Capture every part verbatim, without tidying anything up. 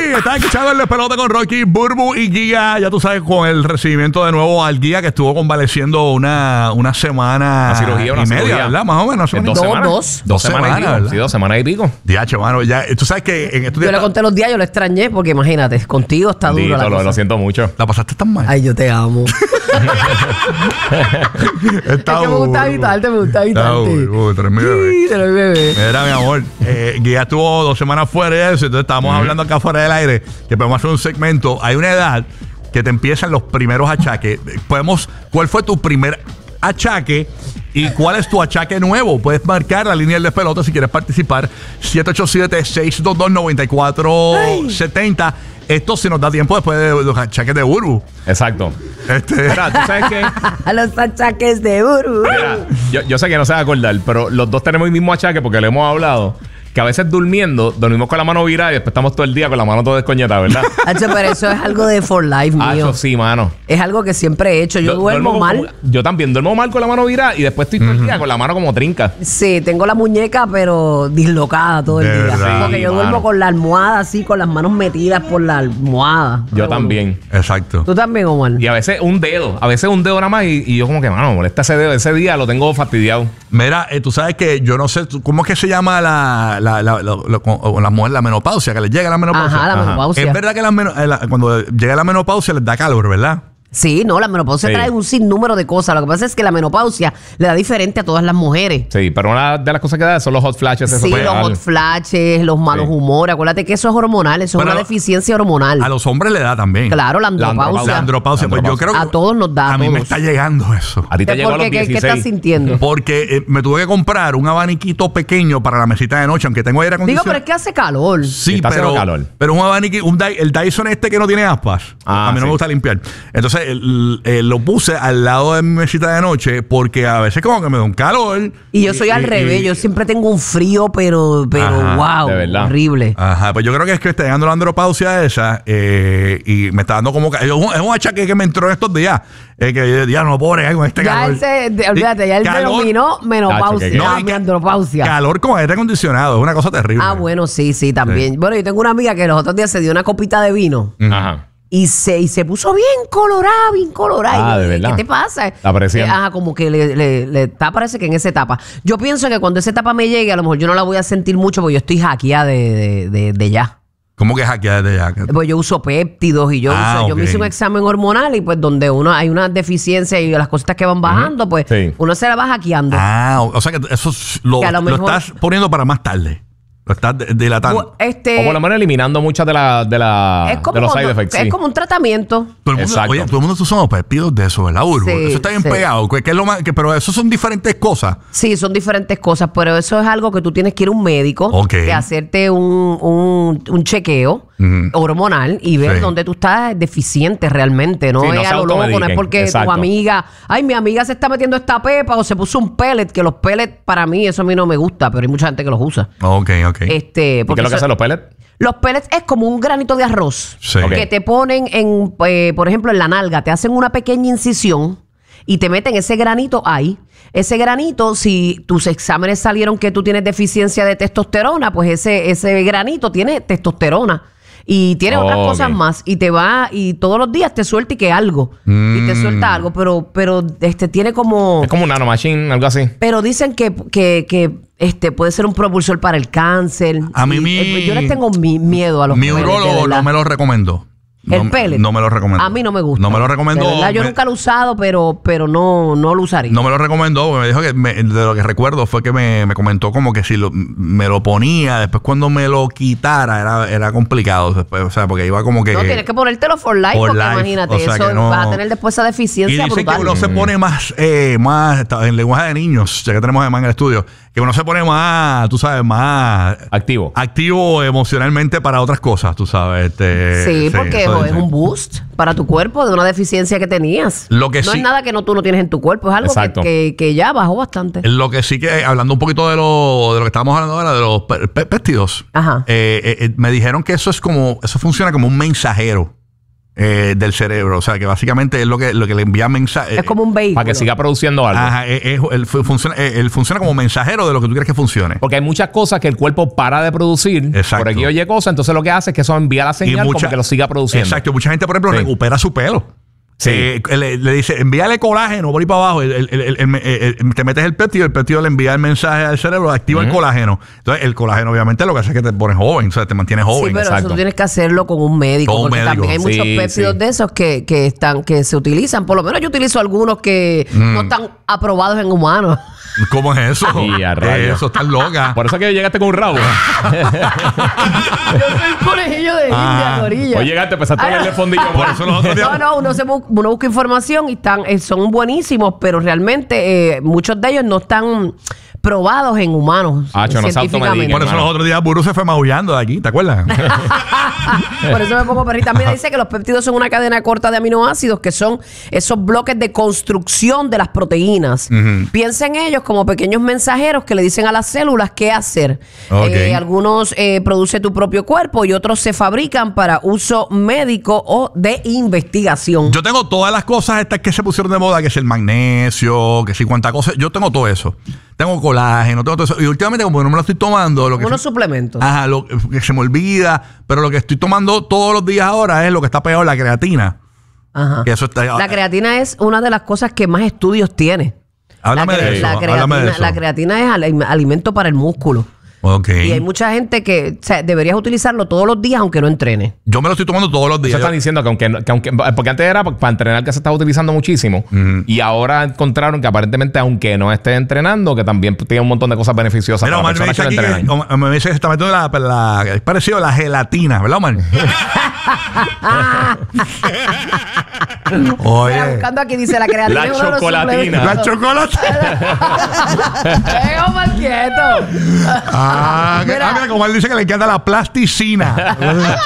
Estás escuchando el despelote con Rocky, Burbu y Giga. Ya tú sabes, con el recibimiento de nuevo al Giga, que estuvo convaleciendo una, una semana una cirugía, una y media, cirugía. ¿verdad? Más o menos. Dos, dos semanas. Dos. Dos semanas, semanas, y pico. ¿verdad? Sí, dos semanas y pico. Diache, mano. Ya, tú sabes que en estos Yo días le conté los días, yo lo extrañé, porque imagínate, contigo está duro Dito, la lo, cosa. lo siento mucho. la pasaste tan mal. Ay, yo te amo. Está es que me gusta habitarte, me gusta habitarte. Burbu, tres mil bebés. Sí, te lo bebé. Mira, mi amor, eh, Giga estuvo dos semanas fuera de eso, entonces estábamos uh-huh. hablando acá fuera del aire, que podemos hacer un segmento. Hay una edad que te empiezan los primeros achaques. Podemos, ¿cuál fue tu primer achaque y cuál es tu achaque nuevo? Puedes marcar la línea del despelote si quieres participar. siete ocho siete, seis dos dos, nueve cuatro siete cero. Esto si nos da tiempo después de los achaques de Burbu. Exacto. Este... Mira, ¿tú sabes qué? A los achaques de Burbu. Mira, yo, yo sé que no se va a acordar, pero los dos tenemos el mismo achaque porque le hemos hablado. Que a veces durmiendo, dormimos con la mano virada y después estamos todo el día con la mano toda descoñetada, ¿verdad? Hacho, pero eso es algo de for life mío. Hacho, sí, mano. Es algo que siempre he hecho. Yo Du- duermo mal. Como, yo también duermo mal con la mano virada y después estoy todo el día con la mano como trinca. Sí, tengo la muñeca, pero dislocada todo el De día. verdad. Porque yo Sí, duermo mano. con la almohada así, con las manos metidas por la almohada. Yo Pero también. Exacto. Tú también, Omar. Y a veces un dedo, a veces un dedo nada más y, y yo como que, mano, me molesta ese dedo. Ese día lo tengo fastidiado. Mira, eh, tú sabes que yo no sé, tú- ¿cómo es que se llama la, la, la, la, la- con- o la mujer, la menopausia? Que le llega la menopausia. Ajá, la Ajá. menopausia. Es verdad que la meno- eh, la- cuando llega la menopausia les da calor, ¿verdad? Sí, no, la menopausia Sí. trae un sinnúmero de cosas. Lo que pasa es que la menopausia le da diferente a todas las mujeres. Sí, pero una de las cosas que da son los hot flashes. Eso Sí, fue los al- hot flashes, los malos Sí. humores. Acuérdate que eso es hormonal, eso Pero es una a- deficiencia hormonal. A los hombres le da también. Claro, la La andropausia. La andropausia. Pues yo creo que A todos nos da, A a mí me todos. está llegando eso. A ti te ¿Por llegó a los qué? ¿Qué, qué dieciséis. estás sintiendo? Porque eh, me tuve que comprar un abaniquito pequeño para la mesita de noche, aunque tengo aire Digo, acondicionado. pero es que hace calor. Sí, Está pero, haciendo calor. pero un abaniquito, un Dy- el Dyson este que no tiene aspas. Ah, a mí no sí. me gusta limpiar. Entonces el- el- lo puse al lado de mi mesita de noche porque a veces como que me da un calor. Y yo soy al y- revés, y- yo siempre tengo un frío, pero, pero Ajá, wow, de verdad. horrible. Ajá, pues yo creo que es que está llegando la andropausia esa eh, y me está dando como... ca- Es un, es un achaque que me entró en estos días. Eh, que ya no puedo bregar con este Ya calor. él se, de- olvídate, ya él Calor- denominó menopausia, Tacho, No, a y mi ca- andropausia. Calor con aire acondicionado, es una cosa terrible. Ah, bueno, sí, sí, también. Bueno, yo tengo una amiga que los otros días se dio una copita de vino Ajá. y se, y se puso bien colorada, bien colorada. Ah, Y yo de dije, verdad. ¿qué te pasa? La presión. Eh, ajá, como que le, le, le está, parece que en esa etapa. Yo pienso que cuando esa etapa me llegue, a lo mejor yo no la voy a sentir mucho porque yo estoy hackeada de, de, de, de ya. ¿Cómo que hackear desde ya? Pues yo uso péptidos y yo, Ah, uso- yo me ok. hice un examen hormonal y pues donde uno hay una deficiencia y las cositas que van bajando, pues Sí. uno se la va hackeando. Ah, o o sea que eso es- lo, Que a lo lo mejor- estás poniendo para más tarde. Lo estás de- dilatando. Bu- este, O por lo menos eliminando muchas de, la, de, la, es como, de los cuando- side effects. es sí. como un tratamiento. Todo el mundo, Exacto. oye, todo el mundo usa unos péptidos de eso, ¿verdad, Burbu? Sí, Eso está bien sí. pegado. ¿Qué, qué es lo más, que, pero eso son diferentes cosas. Sí, son diferentes cosas, pero eso es algo que tú tienes que ir a un médico, Ok. que hacerte un, un, un chequeo Ujú. hormonal y ver Sí. dónde tú estás deficiente realmente. No Sí, no es se a lo loco, no es automediquen. porque Exacto. tu amiga, ay, mi amiga se está metiendo esta pepa o se puso un pellet, que los pellets para mí, eso a mí no me gusta, pero hay mucha gente que los usa. Ok, ok. Este, ¿Y qué es porque lo que eso- hacen los pellets? los pellets es como un granito de arroz Sí. Ok. que te ponen en, eh, por ejemplo, en la nalga, te hacen una pequeña incisión y te meten ese granito ahí. Ese granito, si tus exámenes salieron que tú tienes deficiencia de testosterona, pues ese, ese granito tiene testosterona. Y tiene otras Ok. cosas más. Y te va, y todos los días te suelta y que algo. Y te suelta algo. Pero, pero este tiene como. Es como un nanomachine, algo así. Pero dicen que, que, que este puede ser un propulsor para el cáncer. A mí Y, mi- eh, yo les tengo mi miedo a los Mi pellets, de urólogo verdad. no me lo recomendó. El no, pellet. No me lo recomendó. A mí no me gusta. No me lo recomendó. De verdad, yo Me- nunca lo he usado, pero, pero no, no lo usaría. No me lo recomendó, porque me dijo que me- de lo que recuerdo fue que me, me comentó como que si lo, me lo ponía, después cuando me lo quitara era, era complicado después, o sea, porque iba como que... No, tienes que ponértelo for life, For porque life, imagínate, o sea eso que no- vas a tener después esa Y deficiencia dicen brutal. que uno se pone más, eh, más está- en lenguaje de niños, ya que tenemos además en el estudio, que uno se pone más, tú sabes, más Activo. activo emocionalmente para otras cosas, tú sabes. Este, Sí, porque eso jo, es dicen. un boost para tu cuerpo de una deficiencia que tenías. Lo que no sí- es nada que no, tú no tienes en tu cuerpo, es algo que, Exacto. que, que ya bajó bastante. Lo que sí que, hablando un poquito de lo, de lo que estábamos hablando ahora, de los pe- pe- péptidos, Ajá. eh, eh, eh, me dijeron que eso es como, eso funciona como un mensajero. eh, del cerebro. O sea, que básicamente es lo que, lo que le envía mensajes. Es como un vehículo. Para que siga produciendo algo. Ajá, es- es- él, fu- funciona, eh, él funciona como mensajero de lo que tú quieres que funcione. Porque hay muchas cosas que el cuerpo para de producir. Exacto. Por aquí oye cosas. Entonces lo que hace es que eso envía la señal mucha- como que lo siga produciendo. Exacto. Mucha gente, por ejemplo, Sí. recupera su pelo. Sí. Eh, le, le dice, envíale colágeno por ahí para abajo. El- el- el- el- el- el- te metes el péptido, el péptido le envía el mensaje al cerebro, activa el colágeno. Entonces, el colágeno, obviamente, lo que hace es que te pones joven, o sea, te mantiene Sí, joven. pero exacto. eso tú tienes que hacerlo con un médico. Con un porque médico. también hay muchos Sí, péptidos sí. de esos que, que están, que se utilizan. Por lo menos yo utilizo algunos que Mm. no están aprobados en humanos. ¿Cómo es eso? Y a rayos. Eso, estás loca. Por eso que llegaste con un rabo. Yo soy un conejillo de Ah. India, gorilla. Hoy llegaste, empezaste a Ay, verle fondillo. Por eso los otros días. No, no, uno, se bu- uno busca información y están, eh, son buenísimos, pero realmente eh, muchos de ellos no están probados en humanos. Ah, yo no se científicamente. automediquen. Por eso hermano. los otros días Burú se fue maullando de aquí, ¿te acuerdas? Por eso me pongo perrita. Mira, dice que los péptidos son una cadena corta de aminoácidos que son esos bloques de construcción de las proteínas. Piensa en ellos como pequeños mensajeros que le dicen a las células qué hacer. Ok. Eh, algunos eh, produce tu propio cuerpo y otros se fabrican para uso médico o de investigación. Yo tengo todas las cosas estas que se pusieron de moda, que es el magnesio, que si cuánta cosa. Yo tengo todo eso. Tengo colágeno, tengo todo eso. Y últimamente, como no me lo estoy tomando, lo que Unos se- suplementos. Ajá, lo que se me olvida, pero lo que estoy tomando todos los días ahora es lo que está pegado, la creatina. Ajá. Que eso está. La creatina es una de las cosas que más estudios tiene. Háblame la, cre- de eso. la háblame creatina, de eso. la creatina es al- alimento para el músculo. Ok. Y hay mucha gente que o sea, deberías utilizarlo todos los días aunque no entrene. Yo me lo estoy tomando todos los Eso días. están diciendo que aunque, que aunque porque antes era para entrenar que se estaba utilizando muchísimo y ahora encontraron que aparentemente aunque no esté entrenando que también tiene un montón de cosas beneficiosas Mira, para Omar me personas dice que no aquí que, entrenan. Omar me dice que se está metiendo la, la- es parecido a la gelatina, ¿verdad, Omar? Mira, Oye. buscando aquí dice la creatina. La es uno de los chocolatina. La chocolate. suplementos. Venga, Omar, quieto. Ah, que- Mira. ah, mira, como él dice que le encanta la plasticina.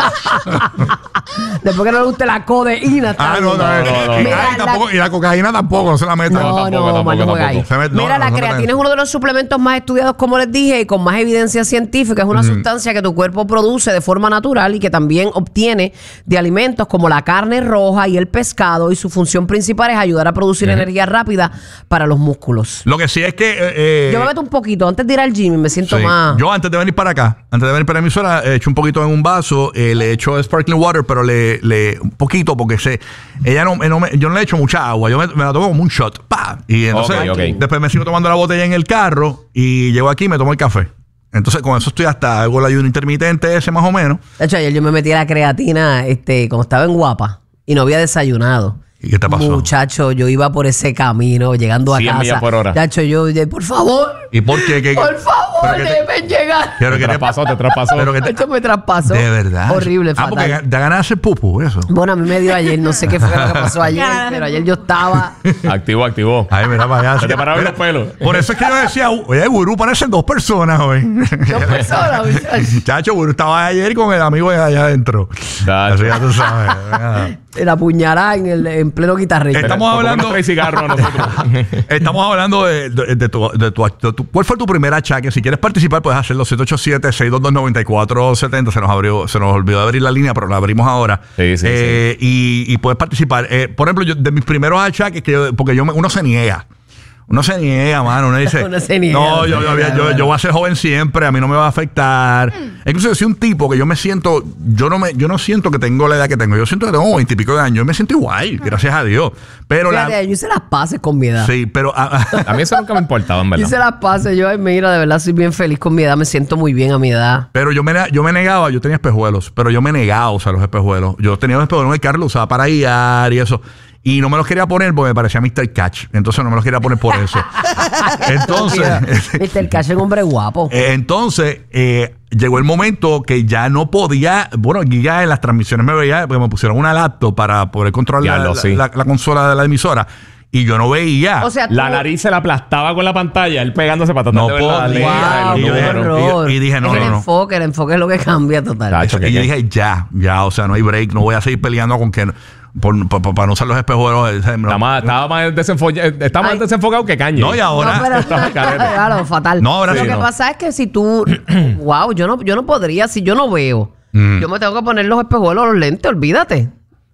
Después que no le guste la codeína. está ah, no, no, bien. no, no, y, Mira, ah, y tampoco- la- y la cocaína tampoco, no se la meta. No, tampoco, no, tampoco, Omar, no juega ahí. tampoco. Se met- no, Mira, no, la no se creatina mete. es uno de los suplementos más estudiados, como les dije, y con más evidencia científica. Es una sustancia que tu cuerpo produce de forma natural y que también obtiene de alimentos como la carne roja y el pescado. Y su función principal es ayudar a producir energía rápida para los músculos. Lo que sí es que. eh, eh, Yo me meto un poquito antes de ir al gym y me siento sí. más. Yo antes de venir para acá, antes de venir para la emisora, he hecho un poquito en un vaso, eh, le he hecho sparkling water, pero le, le un poquito porque se, ella no, no me- yo no le he hecho mucha agua, yo me, me la tomo como un shot, pa, y entonces Ok, ok. después me sigo tomando la botella en el carro y llego aquí y me tomo el café. Entonces con eso estoy hasta hago el ayuno intermitente ese más o menos. De hecho, ayer yo me metí a la creatina este, cuando estaba en Guapa y no había desayunado. ¿Y qué te pasó? Muchacho, yo iba por ese camino llegando a cien casa. millas por hora. Muchacho, yo, yo, por favor, ¿Y por qué? ¿Qué- por pero favor, que te- déjenme llegar. pero Te que te traspasó, te traspasó. pero que te- Esto me traspasó. de verdad. Horrible, Ah, porque fatal. te ganas de hacer pupu, eso. Bueno, a mí me dio ayer, no sé qué fue lo que pasó ayer, pero ayer yo estaba... Activó, activó. Ay, mira para allá. Se te pararon Mira, los pelos. Por eso es que yo decía, oye, Gurú parecen dos personas hoy. Dos personas, muchacho. Chacho, Gurú estaba ayer con el amigo de allá adentro. Chacho. Así ya tú sabes. Nada. La puñalada en, el, en pleno guitarrillo. Estamos Por poco hablando- nos trae cigarro a nosotros. Estamos hablando de, de- de tu, de tu- de tu- ¿Cuál fue tu primer achaque? Si quieres participar, puedes hacerlo. siete ocho siete, seis dos dos, nueve cuatro siete cero. Se nos abrió, se nos olvidó abrir la línea, pero la abrimos ahora. Sí, sí, Eh, Y, y puedes participar. Eh, por ejemplo, yo, de mis primeros achaques, que yo- porque yo me- uno se niega. Uno se niega, mano. Uno dice, Uno se niega, no, uno yo, se yo, niega, yo- bueno. yo voy a ser joven siempre, a mí no me va a afectar. Incluso yo soy un tipo que yo me siento, yo no me, yo no siento que tengo la edad que tengo. Yo siento que tengo veintipico de años. Yo me siento igual, gracias a Dios. Pero la, Fíjate, yo hice las pases con mi edad. sí, pero ah, ah, A mí eso nunca me importaba, en Yo hice verdad. las pases. Yo, ay, mira, de verdad soy bien feliz con mi edad. Me siento muy bien a mi edad. pero yo me, yo me negaba, yo tenía espejuelos, pero yo me negaba a usar los espejuelos. Yo tenía los espejuelos en el carro, los usaba para guiar y eso. Y no me los quería poner porque me parecía mister Catch. Entonces no me los quería poner por eso. Entonces, mister Cash es un hombre guapo. eh, entonces eh, llegó el momento que ya no podía. Bueno, aquí ya en las transmisiones me veía, porque me pusieron una laptop para poder controlar la, Diablo, la- sí. la- la consola de la emisora. Y yo no veía. O sea, tú- La nariz se la aplastaba con la pantalla, él pegándose para tratar No de ver la podía. letra, wow, y los yo qué dije, números. horror. y- y dije, no, Es el no, no. enfoque, el enfoque es lo que cambia total. Tacho, y que yo qué. dije, ya, ya, o sea, no hay break, no voy a seguir peleando con que. Por, por- por- para no usar los espejuelos. eh, no, Estaba más, estaba más desenfocado, estaba más Ay. desenfocado que caña. No, y ahora. No, pero, Estaba careta. claro, fatal. No, ahora lo sí, que no. pasa es que si tú, wow, yo no, yo no podría, si yo no veo, Mm. yo me tengo que poner los espejuelos, los lentes, olvídate.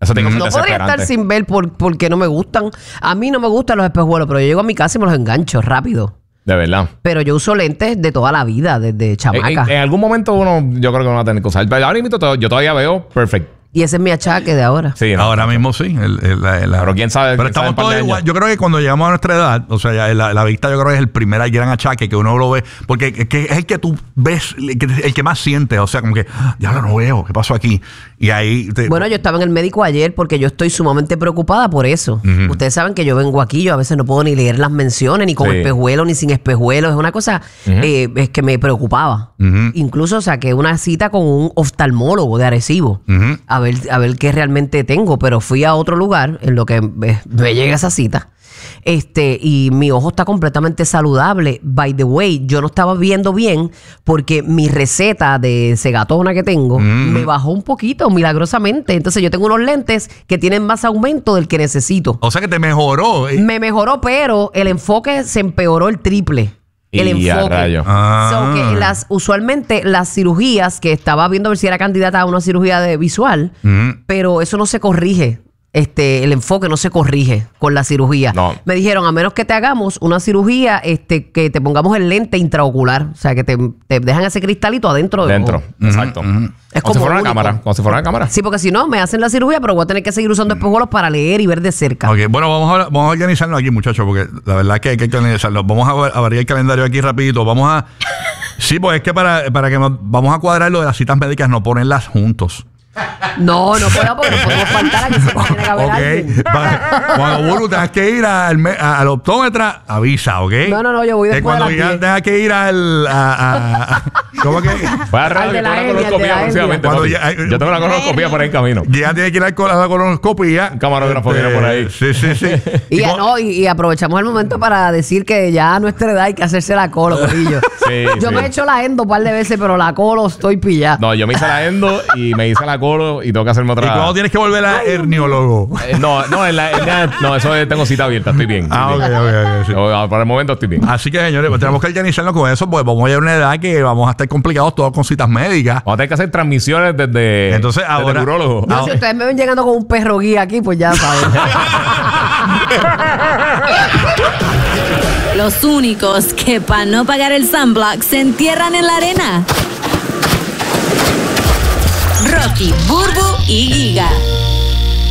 Eso tiene que ser No podría desesperante. estar sin ver por, porque no me gustan. A mí no me gustan los espejuelos, pero yo llego a mi casa y me los engancho rápido. De verdad. Pero yo uso lentes de toda la vida, desde En, chamaca. en- en algún momento uno, yo creo que uno va a tener que usar. Pero ahora mismo to- yo todavía veo perfect. Y ese es mi achaque de ahora. Sí, no. Ahora mismo sí. el- el- la- la- Pero quién sabe. Pero quién sabe estamos en par todos de años. igual. Yo creo que cuando llegamos a nuestra edad, o sea, ya la, la vista yo creo que es el primer gran achaque que uno lo ve, porque es, que es el que tú ves, el que, el que más sientes, o sea, como que, "Ah, ya lo no veo, ¿qué pasó aquí?" Y ahí... te- Bueno, yo estaba en el médico ayer porque yo estoy sumamente preocupada por eso. Ustedes saben que yo vengo aquí, yo a veces no puedo ni leer las menciones, ni con Sí. espejuelos, ni sin espejuelos. Es una cosa eh, es que me preocupaba. Ujú. Incluso saqué una cita con un oftalmólogo de Arecibo Ujú. a ver, a ver qué realmente tengo, pero fui a otro lugar en lo que me, me llega esa cita. Este, y mi ojo está completamente saludable. By the way, yo no estaba viendo bien porque mi receta de cegatona que tengo me bajó un poquito milagrosamente. Entonces yo tengo unos lentes que tienen más aumento del que necesito. O sea que te mejoró. eh. Me mejoró, pero el enfoque se empeoró el triple. El Y a enfoque. rayo. Ah. So que las, usualmente las cirugías que estaba viendo a ver si era candidata a una cirugía de visual, Ujú. pero eso no se corrige. Este, el enfoque no se corrige con la cirugía. No. Me dijeron, a menos que te hagamos una cirugía, este, que te pongamos el lente intraocular. O sea, que te, te dejan ese cristalito adentro del Dentro. ojo. Exacto. Es como si como fuera una único. cámara. Como si fuera una cámara. Sí, porque si no, me hacen la cirugía, pero voy a tener que seguir usando espejuelos para leer y ver de cerca. Ok, bueno, vamos a, vamos a organizarnos aquí, muchachos, porque la verdad es que hay que organizarlo. Vamos a, a variar el calendario aquí rapidito. Vamos a... Sí, pues es que para, para que nos, vamos a cuadrar lo de las citas médicas, no ponerlas juntos. No, no puedo porque no podemos faltar a que siempre tiene que haber alguien. Ok. Va- Cuando Buru tengas que ir al, me- a- al optómetra, avisa, ¿ok? No, no, no, yo voy Que después de cuando las ya diez. tengas que ir al... A, a- a- ¿Cómo que? Voy a arreglar Al de que la tengo una hernia, al de colonoscopia la próximamente. hernia. papi. Cuando ya- Yo tengo una colonoscopia por ahí en camino. Ya tiene que ir al col- a la colonoscopia. Un camarógrafo viene por ahí. Sí, sí, sí. Y, ya co- no, y, y aprovechamos el momento para decir que ya a nuestra edad hay que hacerse la colo, corillo. Sí, Yo sí. me he hecho la endo un par de veces, pero la colo estoy pillada. No, yo me hice la endo y me hice la colo y tengo que hacerme ¿Y otra. cuándo tienes que volver a herniólogo? Eh, no, no, en la, en la- no, eso es- tengo cita abierta, estoy bien. Ah, ok, estoy ok, bien. ok. sí. Yo, por el momento estoy bien. Así que, señores, pues tenemos que organizarnos con eso, pues vamos a llegar a una edad que vamos a estar complicados todos con citas médicas. Vamos a tener que hacer transmisiones desde, Entonces, desde ahora- el urólogo. Yo, Ah, si ustedes me ven llegando con un perro guía aquí, pues ya saben. Los únicos que para no pagar el sunblock se entierran en la arena. Rocky, Burbu y Giga.